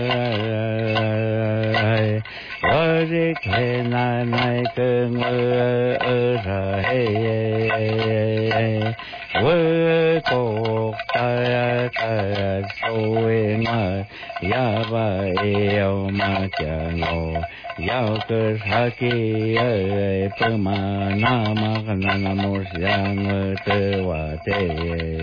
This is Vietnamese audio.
Ori ke na nai ke ngơ ra he vơ cô ta ta soi ma ya ba eo ma cha ngô yao cơ sa ki pe ma na ma na na mo sa ngơ te wa te